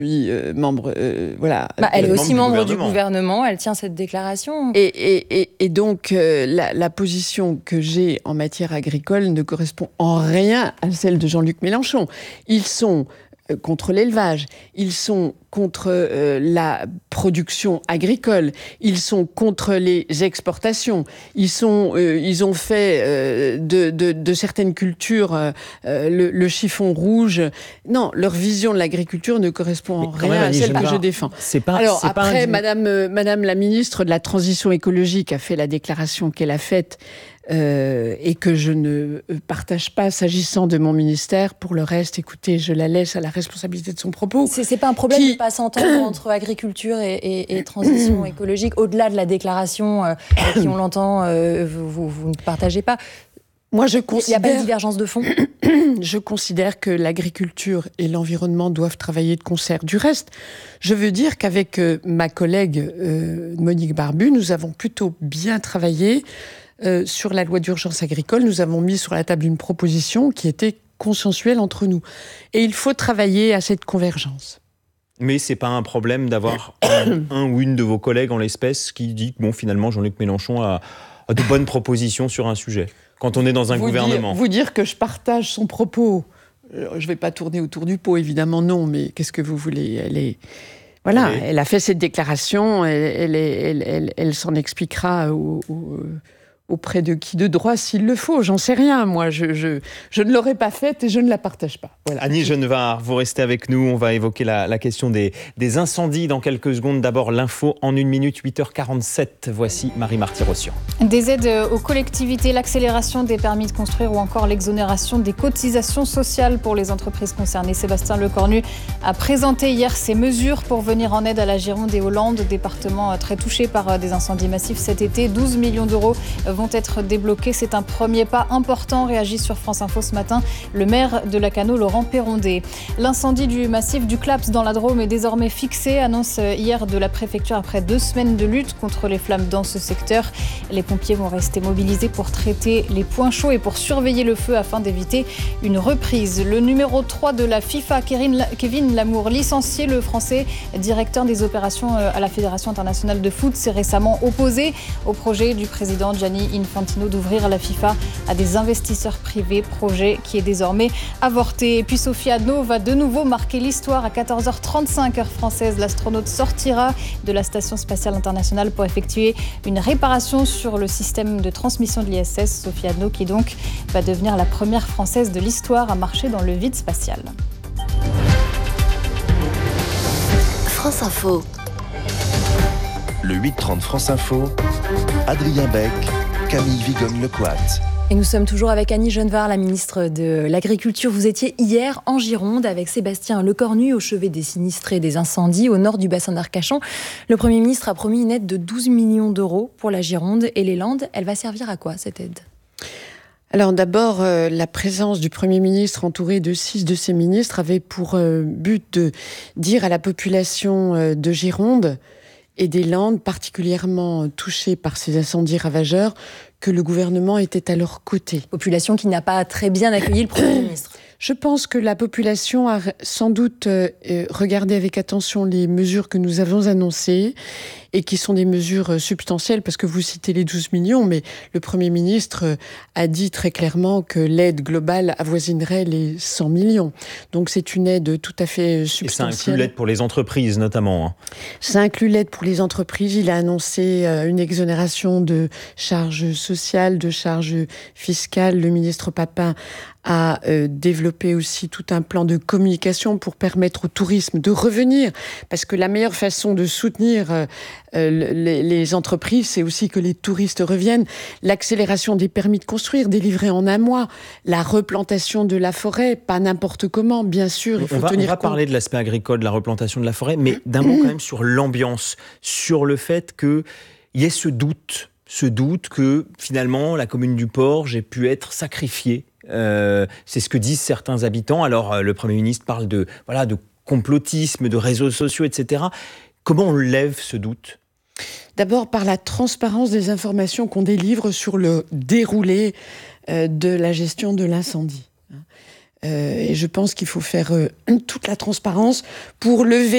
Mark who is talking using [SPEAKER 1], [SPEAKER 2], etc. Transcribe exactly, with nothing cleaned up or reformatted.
[SPEAKER 1] Oui, euh, membre, euh, voilà.
[SPEAKER 2] Bah, elle est aussi membre,
[SPEAKER 3] membre
[SPEAKER 2] du,
[SPEAKER 3] du
[SPEAKER 2] gouvernement. du gouvernement, elle tient cette déclaration.
[SPEAKER 1] Et, et, et, et donc, euh, la, la position que j'ai en matière agricole ne correspond en rien à celle de Jean-Luc Mélenchon. Ils sont euh, contre l'élevage, ils sont contre euh, la production agricole, ils sont contre les exportations, ils, sont, euh, ils ont fait euh, de, de, de certaines cultures euh, le, le chiffon rouge. Non, leur vision de l'agriculture ne correspond en rien même, à celle que je défends.
[SPEAKER 3] C'est pas,
[SPEAKER 1] Alors
[SPEAKER 3] c'est
[SPEAKER 1] après,
[SPEAKER 3] pas un...
[SPEAKER 1] Madame, euh, Madame la ministre de la Transition écologique a fait la déclaration qu'elle a faite euh, et que je ne partage pas s'agissant de mon ministère. Pour le reste, écoutez, je la laisse à la responsabilité de son propos.
[SPEAKER 2] C'est, c'est pas un problème qui... de ne pas s'entendre entre agriculture et, et, et transition écologique, au-delà de la déclaration euh, qui, on l'entend, euh, vous, vous, vous ne partagez pas.
[SPEAKER 1] Moi, je considère...
[SPEAKER 2] Il n'y a pas de divergence de fond.
[SPEAKER 1] Je considère que l'agriculture et l'environnement doivent travailler de concert. Du reste, je veux dire qu'avec euh, ma collègue euh, Monique Barbu, nous avons plutôt bien travaillé euh, sur la loi d'urgence agricole. Nous avons mis sur la table une proposition qui était consensuelle entre nous. Et il faut travailler à cette convergence.
[SPEAKER 3] Mais c'est pas un problème d'avoir un, un ou une de vos collègues en l'espèce qui dit que bon, finalement, Jean-Luc Mélenchon a, a de bonnes propositions sur un sujet. Quand on est dans un
[SPEAKER 1] vous
[SPEAKER 3] gouvernement.
[SPEAKER 1] Dire, vous dire que je partage son propos, je ne vais pas tourner autour du pot, évidemment non, mais qu'est-ce que vous voulez ? Elle est, voilà, oui. Elle a fait cette déclaration, elle, elle, elle, elle, elle s'en expliquera au, au, auprès de qui de droit s'il le faut. J'en sais rien, moi. Je, je, je ne l'aurais pas faite et je ne la partage pas. Voilà.
[SPEAKER 3] Annie Genevard, vous restez avec nous. On va évoquer la, la question des, des incendies dans quelques secondes. D'abord, l'info en une minute, huit heures quarante-sept. Voici Marie Marty-Rossian.
[SPEAKER 4] Des aides aux collectivités, l'accélération des permis de construire ou encore l'exonération des cotisations sociales pour les entreprises concernées. Sébastien Lecornu a présenté hier ces mesures pour venir en aide à la Gironde et aux Landes, départements très touchés par des incendies massifs cet été. douze millions d'euros vont être débloqués. C'est un premier pas important, réagit sur France Info ce matin le maire de Lacanau, Laurent Perrondé. L'incendie du massif du Claps dans la Drôme est désormais fixé, annonce hier de la préfecture après deux semaines de lutte contre les flammes dans ce secteur. Les pompiers vont rester mobilisés pour traiter les points chauds et pour surveiller le feu afin d'éviter une reprise. Le numéro trois de la FIFA, Kevin Lamour, licencié, le français directeur des opérations à la Fédération internationale de foot, s'est récemment opposé au projet du président Gianni Infantino d'ouvrir la FIFA à des investisseurs privés, projet qui est désormais avorté. Et puis Sophie Adno va de nouveau marquer l'histoire à quatorze heures trente-cinq heure française. L'astronaute sortira de la Station spatiale internationale pour effectuer une réparation sur le système de transmission de l'I S S. Sophie Adno qui donc va devenir la première française de l'histoire à marcher dans le vide spatial.
[SPEAKER 5] France Info.
[SPEAKER 6] Le huit trente France Info, Adrien Beck, Camille Vigogne-Lecoat.
[SPEAKER 2] Et nous sommes toujours avec Annie Genevard, la ministre de l'Agriculture. Vous étiez hier en Gironde avec Sébastien Lecornu au chevet des sinistrés des incendies au nord du bassin d'Arcachon. Le Premier ministre a promis une aide de douze millions d'euros pour la Gironde et les Landes. Elle va servir à quoi, cette aide ?
[SPEAKER 1] Alors d'abord, euh, la présence du Premier ministre entouré de six de ses ministres avait pour euh, but de dire à la population euh, de Gironde et des Landes, particulièrement touchées par ces incendies ravageurs, que le gouvernement était à leur côté.
[SPEAKER 2] Population qui n'a pas très bien accueilli le Premier ministre.
[SPEAKER 1] Je pense que la population a sans doute euh, regardé avec attention les mesures que nous avons annoncées et qui sont des mesures substantielles, parce que vous citez les douze millions, mais le Premier ministre a dit très clairement que l'aide globale avoisinerait les cent millions. Donc c'est une aide tout à fait substantielle.
[SPEAKER 3] Et ça inclut l'aide pour les entreprises notamment. Hein.
[SPEAKER 1] Ça inclut l'aide pour les entreprises. Il a annoncé une exonération de charges sociales, de charges fiscales. Le ministre Papin a euh, développé aussi tout un plan de communication pour permettre au tourisme de revenir, parce que la meilleure façon de soutenir euh, les, les entreprises, c'est aussi que les touristes reviennent. L'accélération des permis de construire délivrés en un mois, la replantation de la forêt, pas n'importe comment, bien sûr, il faut
[SPEAKER 3] on va,
[SPEAKER 1] tenir
[SPEAKER 3] on va
[SPEAKER 1] compte.
[SPEAKER 3] parler de l'aspect agricole, de la replantation de la forêt, mais d'un mot quand même sur l'ambiance, sur le fait qu'il y ait ce doute, ce doute que finalement la commune du Porge ait pu être sacrifiée. Euh, c'est ce que disent certains habitants. Alors, euh, le Premier ministre parle de, voilà, de complotisme, de réseaux sociaux, et cetera. Comment on lève ce doute ?
[SPEAKER 1] D'abord, par la transparence des informations qu'on délivre sur le déroulé euh, de la gestion de l'incendie. Euh, et je pense qu'il faut faire euh, toute la transparence pour lever